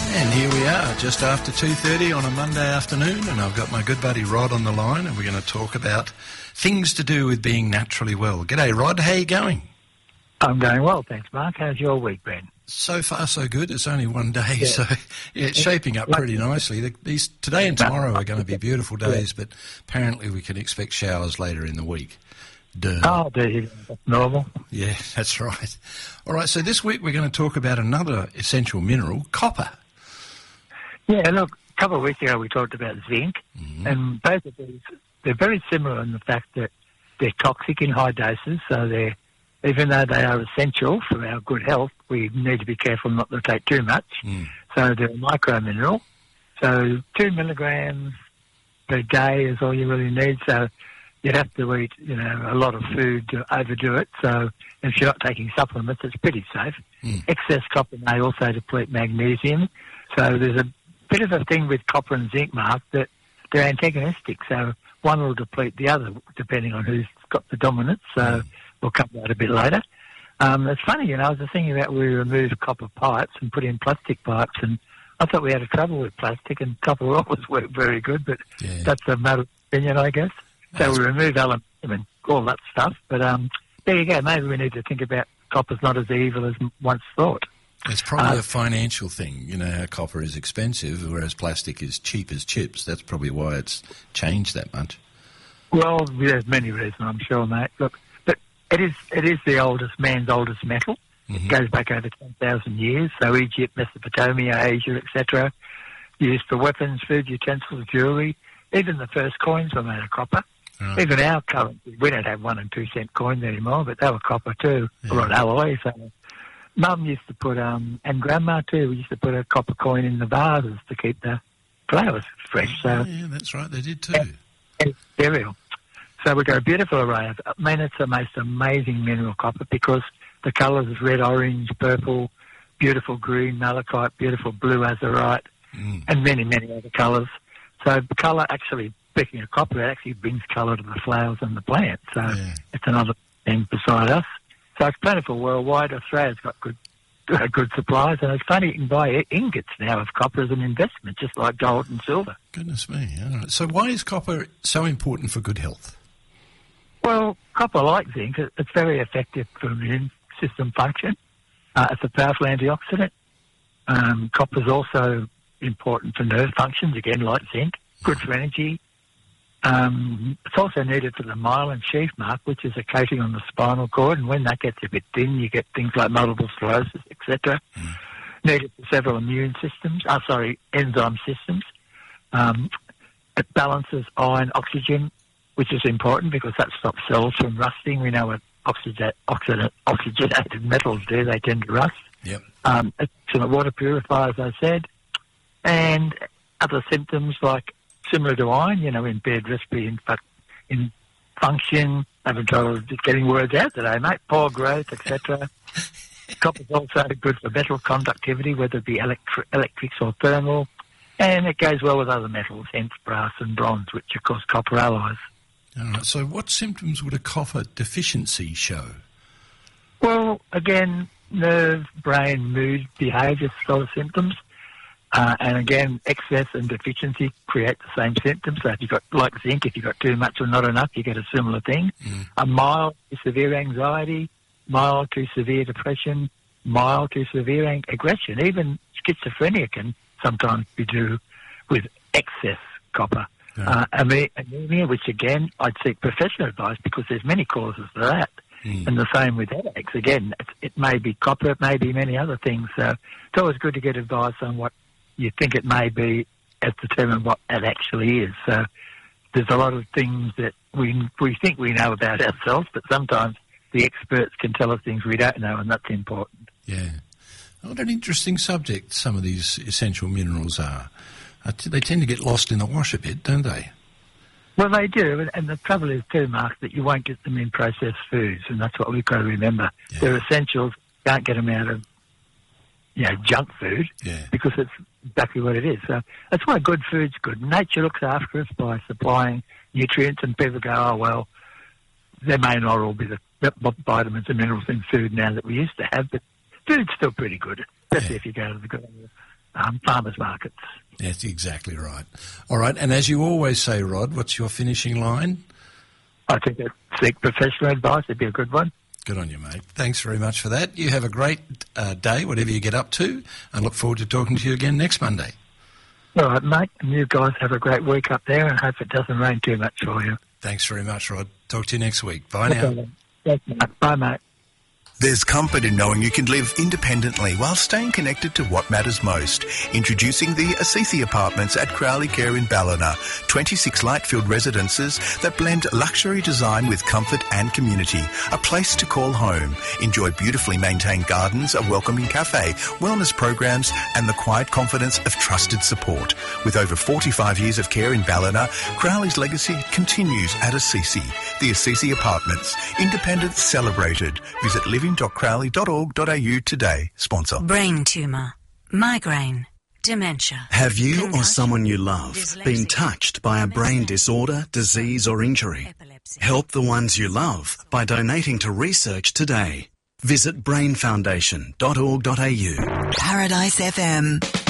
And here we are, just after 2:30 on a Monday afternoon, and I've got my good buddy Rod on the line, and we're going to talk about things to do with being naturally well. G'day, Rod. How you going? I'm going well, thanks, Mark. How's your week been? So far, so good. It's only one day, so it's shaping up pretty nicely. Today and tomorrow are going to be beautiful days, but apparently we can expect showers later in the week. Duh. Oh, that's normal. Yeah, that's right. All right, so this week we're going to talk about another essential mineral, copper. Yeah, look, a couple of weeks ago we talked about zinc, and both of these, they're very similar in the fact that they're toxic in high doses, so even though they are essential for our good health, we need to be careful not to take too much. So they're a micro mineral. So 2 milligrams per day is all you really need. So you'd have to eat, a lot of food to overdo it. So if you're not taking supplements, it's pretty safe. Excess copper may also deplete magnesium. So there's a bit of a thing with copper and zinc, Mark, that they're antagonistic. So one will deplete the other depending on who's got the dominance. So we'll come to that a bit later. It's funny, I was thinking about we remove copper pipes and put in plastic pipes, and I thought we had a trouble with plastic, and copper will always work very good, but that's a matter of opinion, I guess. So we remove aluminium and all that stuff. But there you go. Maybe we need to think about copper's not as evil as once thought. It's probably a financial thing. You know how copper is expensive, whereas plastic is cheap as chips. That's probably why it's changed that much. Well, there's many reasons, I'm sure, mate. Look, but it is the man's oldest metal. It goes back over 10,000 years. So Egypt, Mesopotamia, Asia, etc. Used for weapons, food, utensils, jewellery. Even the first coins were made of copper. Right. Even our currency, we don't have 1 and 2 cent coins anymore, but they were copper too, or an alloy. So Mum used to put, and Grandma too, we used to put a copper coin in the vases to keep the flowers fresh. So yeah, that's right, they did too. And cereal. So we've got a beautiful array of, it's the most amazing mineral, copper, because the colours is red, orange, purple, beautiful green, malachite, beautiful blue azurite, and many, many other colours. So the colour actually, speaking of copper, it actually brings colour to the flowers and the plants. So it's another thing beside us. So it's plentiful worldwide. Australia's got good supplies, and it's funny, you can buy ingots now of copper as an investment, just like gold and silver. Goodness me. All right. So why is copper so important for good health? Well, copper, like zinc, it's very effective for immune system function. It's a powerful antioxidant. Copper's also important for nerve functions, again, like zinc. Good for energy. It's also needed for the myelin sheath, Mark, which is a coating on the spinal cord, and when that gets a bit thin, you get things like multiple sclerosis, etc. Needed for several enzyme systems. It balances iron, oxygen, which is important because that stops cells from rusting. We know what oxygenated metals do; they tend to rust. Yep. It's a water purifier, as I said, and other symptoms like similar to iron, impaired respiratory in function. I haven't trouble getting words out today, mate. Poor growth, etc. Copper's also good for metal conductivity, whether it be electrics or thermal, and it goes well with other metals, hence brass and bronze, which of course copper alloys. All right. So what symptoms would a copper deficiency show? Well, again, nerve, brain, mood, behaviour sort of symptoms. And again, excess and deficiency create the same symptoms. So if you've got, like zinc, if you've got too much or not enough, you get a similar thing. A mild to severe anxiety, mild to severe depression, mild to severe aggression. Even schizophrenia can sometimes be due with excess copper. Anemia, which again, I'd seek professional advice because there's many causes for that. And the same with headaches. Again, it may be copper, it may be many other things. So it's always good to get advice on what you think it may be as determine what it actually is. So there's a lot of things that we think we know about ourselves, but sometimes the experts can tell us things we don't know, and that's important. Yeah. What an interesting subject some of these essential minerals are. They tend to get lost in the wash a bit, don't they? Well, they do, and the trouble is too, Mark, that you won't get them in processed foods, and that's what we've got to remember. Yeah. They're essentials. You can't get them out of junk food because it's exactly what it is. So that's why good food's good. Nature looks after us by supplying nutrients, and people go, oh, well, there may not all be the vitamins and minerals in food now that we used to have, but food's still pretty good, especially if you go to the farmers markets. That's exactly right. All right, and as you always say, Rod, what's your finishing line? I think that seek professional advice would be a good one. Good on you, mate. Thanks very much for that. You have a great day, whatever you get up to, and look forward to talking to you again next Monday. All right, mate. And you guys have a great week up there, and hope it doesn't rain too much for you. Thanks very much, Rod. Talk to you next week. Bye now. Okay, thanks, mate. Bye, mate. There's comfort in knowing you can live independently while staying connected to what matters most. Introducing the Assisi Apartments at Crowley Care in Ballina. 26 light-filled residences that blend luxury design with comfort and community. A place to call home. Enjoy beautifully maintained gardens, a welcoming cafe, wellness programs and the quiet confidence of trusted support. With over 45 years of care in Ballina, Crowley's legacy continues at Assisi. The Assisi Apartments. Independence celebrated. Visit living.crowley.org.au today. Sponsor. Brain tumour, migraine, dementia. Have you or someone you love been touched by a brain disorder, disease or injury? Help the ones you love by donating to research today. Visit brainfoundation.org.au. Paradise FM.